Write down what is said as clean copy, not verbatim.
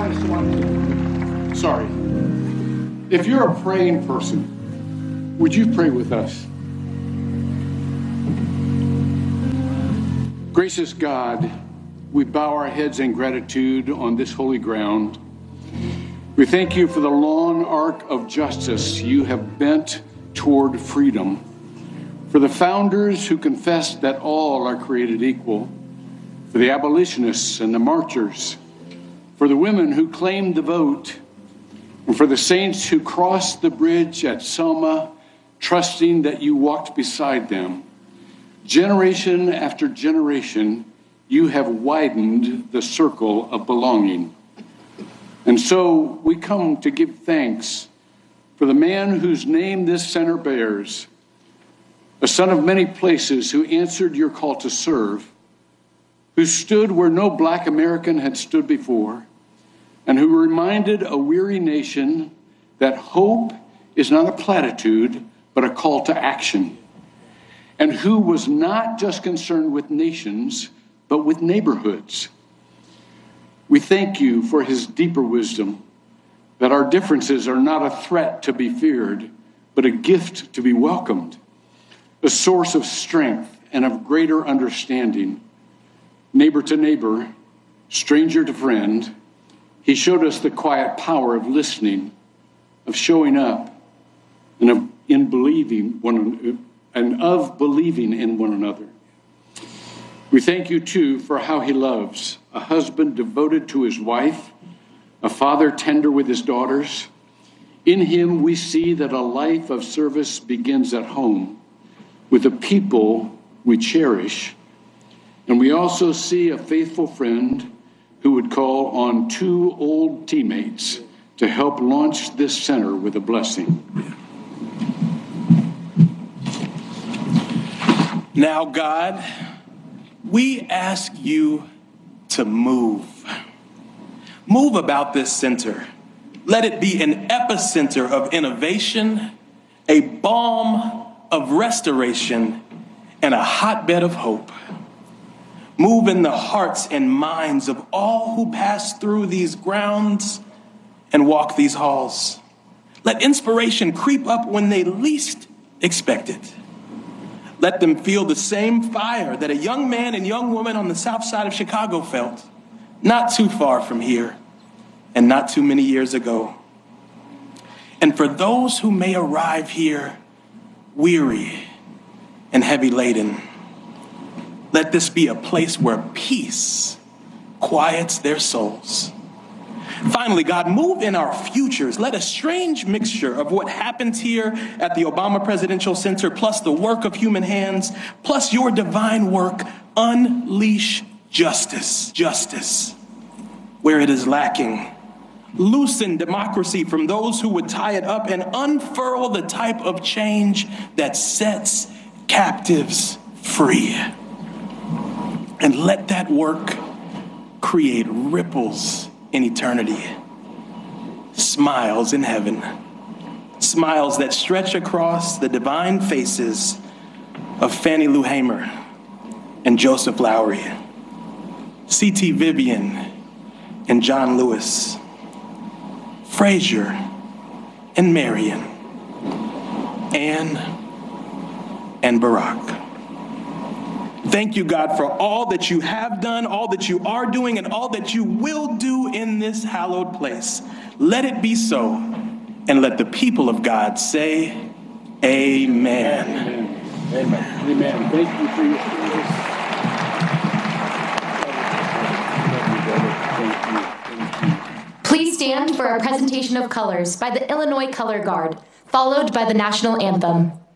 Sorry. If you're a praying person, would you pray with us? Gracious God, we bow our heads in gratitude on this holy ground. We thank you for the long arc of justice you have bent toward freedom, for the founders who confessed that all are created equal, for the abolitionists and the marchers, for the women who claimed the vote, and for the saints who crossed the bridge at Selma, trusting that you walked beside them. Generation after generation, you have widened the circle of belonging. And so we come to give thanks for the man whose name this center bears, a son of many places who answered your call to serve, who stood where no Black American had stood before, and who reminded a weary nation that hope is not a platitude, but a call to action, and who was not just concerned with nations, but with neighborhoods. We thank you for his deeper wisdom, that our differences are not a threat to be feared, but a gift to be welcomed, a source of strength and of greater understanding. Neighbor to neighbor, stranger to friend, he showed us the quiet power of listening, of showing up, and of believing in one another. We thank you, too, for how he loves, a husband devoted to his wife, a father tender with his daughters. In him, we see that a life of service begins at home with the people we cherish. And we also see a faithful friend who would call on two old teammates to help launch this center with a blessing. Now, God, we ask you to move. Move about this center. Let it be an epicenter of innovation, a balm of restoration, and a hotbed of hope. Move in the hearts and minds of all who pass through these grounds and walk these halls. Let inspiration creep up when they least expect it. Let them feel the same fire that a young man and young woman on the south side of Chicago felt, not too far from here and not too many years ago. And for those who may arrive here weary and heavy laden, let this be a place where peace quiets their souls. Finally, God, move in our futures. Let a strange mixture of what happens here at the Obama Presidential Center, plus the work of human hands, plus your divine work, unleash justice. Justice where it is lacking. Loosen democracy from those who would tie it up, and unfurl the type of change that sets captives free. And let that work create ripples in eternity, smiles in heaven, smiles that stretch across the divine faces of Fannie Lou Hamer and Joseph Lowry, C.T. Vivian and John Lewis, Frazier and Marion, Anne and Barack. Thank you, God, for all that you have done, all that you are doing, and all that you will do in this hallowed place. Let it be so, and let the people of God say, amen. Amen. Amen. Amen. Thank you for your service. Please stand for our presentation of colors by the Illinois Color Guard, followed by the national anthem.